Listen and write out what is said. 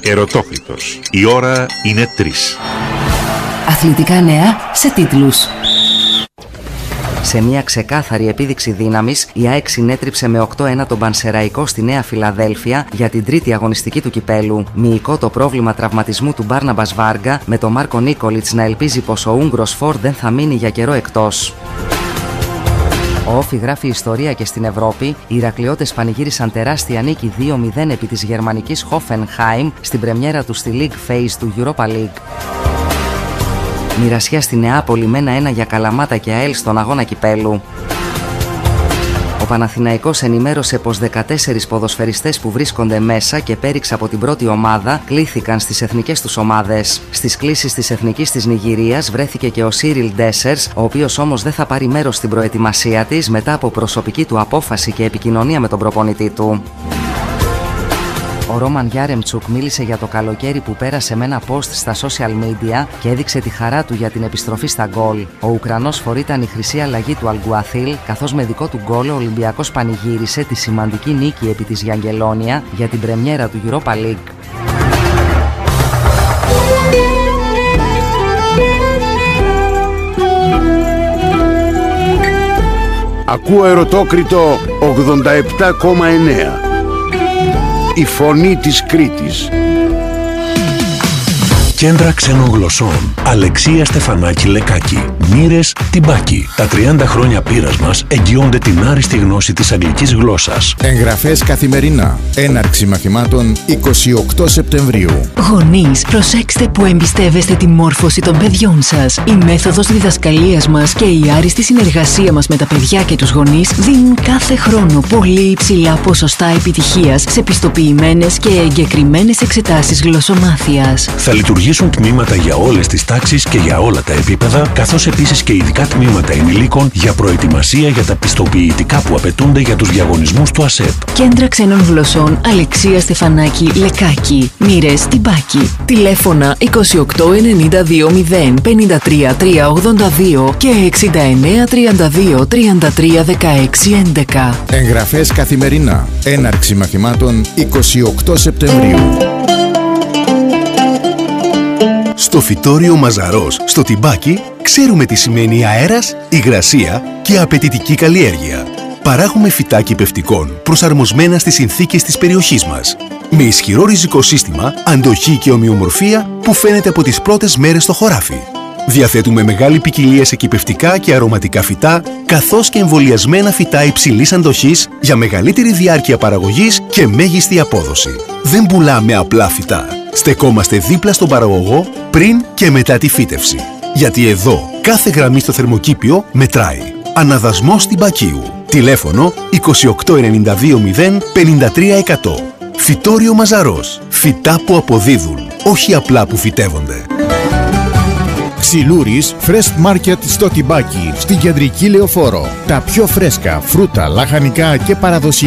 Ερωτόκριτος. Η ώρα είναι 3. Αθλητικά νέα σε τίτλους. Σε μια ξεκάθαρη επίδειξη δύναμης, η ΑΕΚ συνέτριψε με 8-1 τον Πανσεραϊκό στη Νέα Φιλαδέλφια για την τρίτη αγωνιστική του κυπέλου. Μυϊκό το πρόβλημα τραυματισμού του Μπάρναμπας Βάργα, με τον Μάρκο Νίκολιτς να ελπίζει πως ο Ούγγρος φορ δεν θα μείνει για καιρό εκτός. Ο Όφι γράφει ιστορία και στην Ευρώπη. Οι Ηρακλειώτες πανηγύρισαν τεράστια νίκη 2-0 επί της γερμανικής Hoffenheim στην πρεμιέρα του στη League Phase του Europa League. Μοιρασιά στη Νεάπολη με 1-1 για Καλαμάτα και ΑΕΛ στον αγώνα κυπέλου. Ο Παναθηναϊκός ενημέρωσε πως 14 ποδοσφαιριστές που βρίσκονται μέσα και πέριξ από την πρώτη ομάδα κλήθηκαν στις εθνικές τους ομάδες. Στις κλήσεις της εθνικής της Νιγηρίας βρέθηκε και ο Σίριλ Ντέσερς, ο οποίος όμως δεν θα πάρει μέρος στην προετοιμασία της μετά από προσωπική του απόφαση και επικοινωνία με τον προπονητή του. Ο Ρόμαν Γιάρεμτσουκ μίλησε για το καλοκαίρι που πέρασε με ένα post στα social media και έδειξε τη χαρά του για την επιστροφή στα γκολ. Ο Ουκρανός φορ ήταν η χρυσή αλλαγή του Αλγκουαθίλ, καθώς με δικό του γκολ ο Ολυμπιακός πανηγύρισε τη σημαντική νίκη επί της Γιαγγελόνια για την πρεμιέρα του Europa League. Ακούω Ερωτόκριτο 87,9. Η φωνή της Κρήτης. Κέντρα ξένων γλωσσών. Αλεξία Στεφανάκη Λεκάκη. Μοίρες Τιμπάκη. Τα 30 χρόνια πείρας μας εγγυώνται την άριστη γνώση της αγγλικής γλώσσας. Εγγραφές καθημερινά. Έναρξη μαθημάτων 28 Σεπτεμβρίου. Γονείς, προσέξτε που εμπιστεύεστε τη μόρφωση των παιδιών σας. Η μέθοδος διδασκαλίας μας και η άριστη συνεργασία μας με τα παιδιά και τους γονείς δίνουν κάθε χρόνο πολύ υψηλά ποσοστά επιτυχίας σε πιστοποιημένες και εγκεκριμένες εξετάσεις γλωσσομάθειας. Θα λειτουργήσουν τμήματα για όλες τις τάξεις και για όλα τα επίπεδα, καθώς επίσης και ειδικά τμήματα ενηλίκων για προετοιμασία για τα πιστοποιητικά που απαιτούνται για τους διαγωνισμούς του ΑΣΕΠ. Κέντρα ξένων γλωσσών Αλεξία Στεφανάκη Λεκάκη. Μοίρες Τιμπάκη. Τηλέφωνα 28 92 0 53 382 και 69 32 33 16 11. Εγγραφές καθημερινά. Έναρξη μαθημάτων 28 Σεπτεμβρίου. Στο φυτόριο Μαζαρός, στο Τιμπάκι, ξέρουμε τι σημαίνει αέρας, υγρασία και απαιτητική καλλιέργεια. Παράγουμε φυτά κυπευτικών προσαρμοσμένα στις συνθήκες της περιοχής μας. Με ισχυρό ριζικό σύστημα, αντοχή και ομοιομορφία που φαίνεται από τις πρώτες μέρες στο χωράφι. Διαθέτουμε μεγάλη ποικιλία σε κυπευτικά και αρωματικά φυτά, καθώς και εμβολιασμένα φυτά υψηλής αντοχής για μεγαλύτερη διάρκεια παραγωγής και μέγιστη απόδοση. Δεν πουλάμε απλά φυτά. Στεκόμαστε δίπλα στον παραγωγό πριν και μετά τη φύτευση. Γιατί εδώ κάθε γραμμή στο θερμοκήπιο μετράει. Αναδασμός Τιμπακίου. Τηλέφωνο 28 92 0 53 100. Φυτόριο Μαζαρός. Φυτά που αποδίδουν, όχι απλά που φυτεύονται. Ξυλούρης Fresh Market στο Τιμπάκι, στην κεντρική Λεωφόρο. Τα πιο φρέσκα φρούτα, λαχανικά και παραδοσιακά